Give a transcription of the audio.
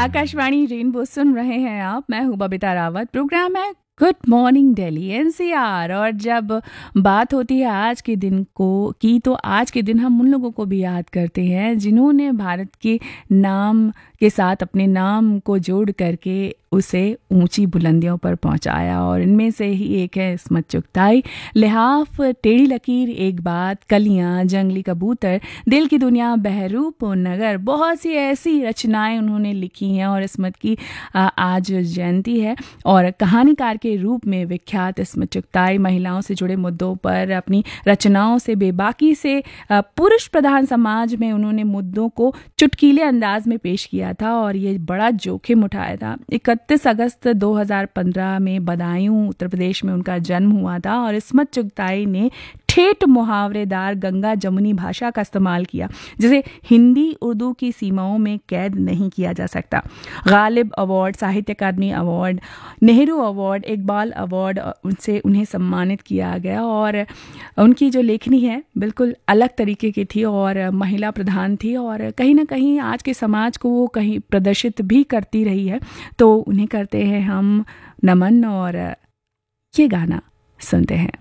Akashvani rainbow सुन रहे हैं आप। मैं हूँ बबीता रावत। प्रोग्राम है गुड मॉर्निंग दिल्ली एनसीआर। और जब बात होती है आज के दिन की तो आज के दिन हम उन लोगों को भी याद करते हैं जिन्होंने भारत के नाम के साथ अपने नाम को जोड़ करके उसे ऊंची बुलंदियों पर पहुंचाया। और इनमें से ही एक है इस्मत चुगताई। लिहाफ, टेढ़ी लकीर, एक बात, कलियां, जंगली कबूतर, दिल की दुनिया, बहरूप नगर, बहुत सी ऐसी रचनाएं उन्होंने लिखी हैं। और इस्मत की आज जयंती है। और कहानीकार के रूप में विख्यात इस्मत चुगताई महिलाओं से जुड़े मुद्दों पर अपनी रचनाओं से बेबाकी से पुरुष प्रधान समाज में उन्होंने मुद्दों को चुटकीले अंदाज में पेश किया था और ये बड़ा जोखिम उठाया था। 31 अगस्त 2015 में बदायूं उत्तर प्रदेश में उनका जन्म हुआ था। और इस्मत चुगताई ने ठेठ मुहावरेदार गंगा जमुनी भाषा का इस्तेमाल किया जिसे हिंदी उर्दू की सीमाओं में कैद नहीं किया जा सकता। गालिब अवार्ड, साहित्य अकादमी award, Nehru award, Iqbal award उनसे उन्हें सम्मानित किया गया। और उनकी जो लेखनी है बिल्कुल अलग तरीके की थी और महिला प्रधान थी और कहीं ना कहीं आज के समाज को वो कहीं प्रदर्शित भी करती रही है। तो उन्हें करते हैं हम नमन और ये गाना सुनते हैं।